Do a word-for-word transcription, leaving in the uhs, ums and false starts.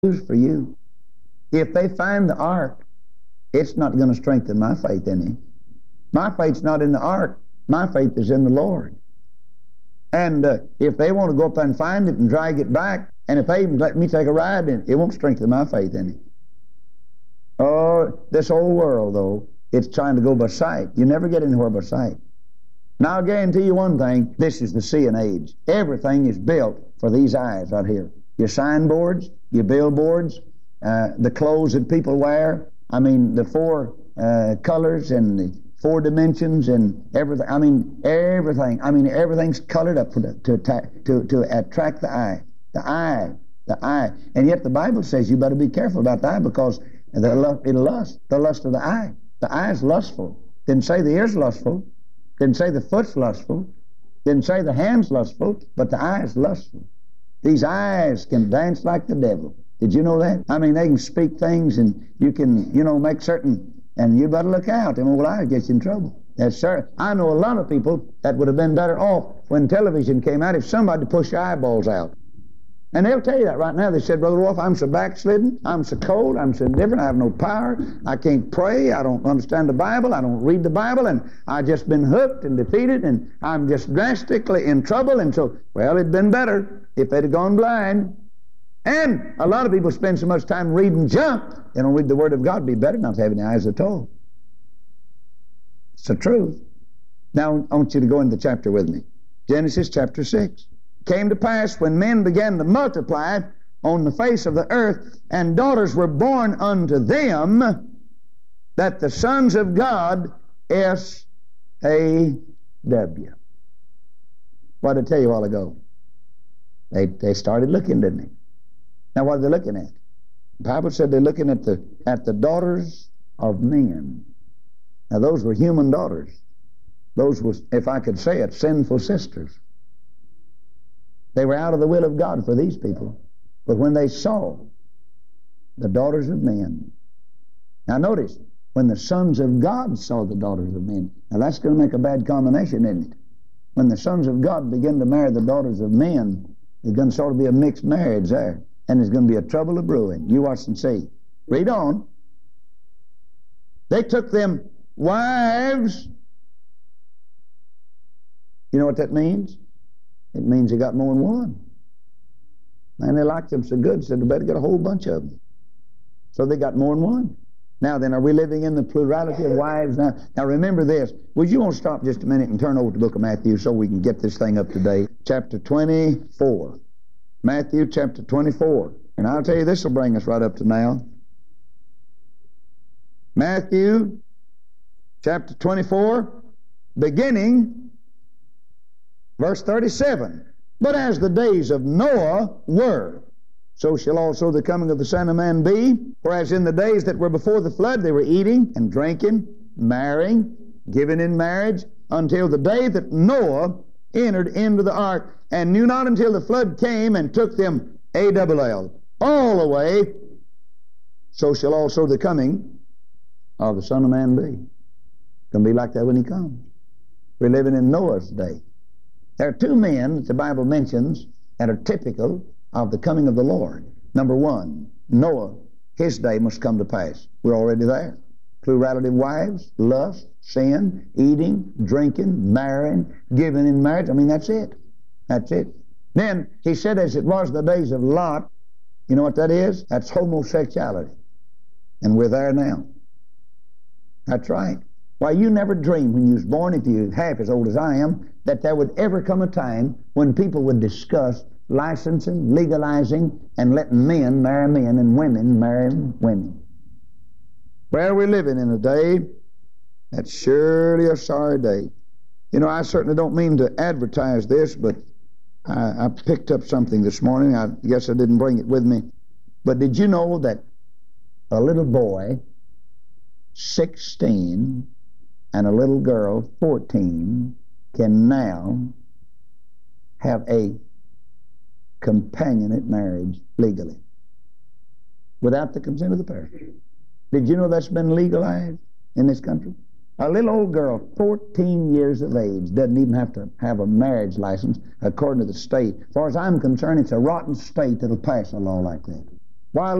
news for you. If they find the ark, it's not going to strengthen my faith any. My faith's not in the ark. My faith is in the Lord. And uh, if they want to go up there and find it and drag it back, and if they even let me take a ride in it, it won't strengthen my faith any. Oh, this whole world, though, it's trying to go by sight. You never get anywhere by sight. Now, I'll guarantee you one thing. This is the seeing age. Everything is built for these eyes right here. Your signboards, your billboards, uh, the clothes that people wear. I mean, the four uh, colors and the four dimensions and everything. I mean, everything. I mean, everything's colored up to, to, attack, to, to attract the eye. The eye. The eye. And yet the Bible says you better be careful about the eye because the lust, it'll lust. The lust of the eye. The eye's lustful. Didn't say the ear's lustful. Didn't say the foot's lustful. Didn't say the hand's lustful. But the eye's lustful. These eyes can dance like the devil. Did you know that? I mean, they can speak things and you can, you know, make certain, and you better look out. Them old eyes get you in trouble. Yes, sir. I know a lot of people that would have been better off when television came out if somebody pushed your eyeballs out. And they'll tell you that right now. They said, Brother Wolf, I'm so backslidden, I'm so cold, I'm so indifferent, I have no power, I can't pray, I don't understand the Bible, I don't read the Bible, and I've just been hooked and defeated, and I'm just drastically in trouble. And so, well, it'd been better if they'd have gone blind. And a lot of people spend so much time reading junk, they don't read the Word of God. It'd be better not to have any eyes at all. It's the truth. Now, I want you to go into the chapter with me. Genesis chapter six. Came to pass when men began to multiply on the face of the earth, and daughters were born unto them, that the sons of God, S A W. What did I tell you a while ago? They, they started looking, didn't they? Now, what are they looking at? The Bible said they're looking at the, at the daughters of men. Now, those were human daughters. Those were, if I could say it, sinful sisters. They were out of the will of God for these people. But when they saw the daughters of men, now notice, when the sons of God saw the daughters of men, now that's going to make a bad combination, isn't it? When the sons of God begin to marry the daughters of men, there's going to sort of be a mixed marriage there. And there's going to be a trouble of brewing. You watch and see. Read on. They took them wives. You know what that means? It means they got more than one. And they liked them so good, said they better get a whole bunch of them. So they got more than one. Now then, are we living in the plurality of wives now? Now remember this. Would you want to stop just a minute and turn over to the book of Matthew so we can get this thing up to date? Chapter twenty-four. Matthew chapter twenty-four. And I'll tell you, this will bring us right up to now. Matthew chapter twenty-four, beginning verse thirty-seven. But as the days of Noah were, so shall also the coming of the Son of Man be. For as in the days that were before the flood, they were eating and drinking, marrying, giving in marriage, until the day that Noah entered into the ark, and knew not until the flood came and took them, A double L, all away. So shall also the coming of the Son of Man be. It's going to be like that when he comes. We're living in Noah's day. There are two men that the Bible mentions that are typical of the coming of the Lord. Number one, Noah, his day must come to pass. We're already there. Plurality of wives, lust, sin, eating, drinking, marrying, giving in marriage. I mean, that's it. That's it. Then he said, as it was the days of Lot, you know what that is? That's homosexuality. And we're there now. That's right. Why, you never dreamed when you was born, if you half as old as I am, that there would ever come a time when people would discuss licensing, legalizing, and letting men marry men and women marry women. Well, we're living in a day that's surely a sorry day. You know, I certainly don't mean to advertise this, but I, I picked up something this morning. I guess I didn't bring it with me. But did you know that a little boy, sixteen, and a little girl, fourteen, can now have a companionate marriage legally without the consent of the parents? Did you know that's been legalized in this country? A little old girl, fourteen years of age, doesn't even have to have a marriage license according to the state. As far as I'm concerned, it's a rotten state that'll pass a law like that. Why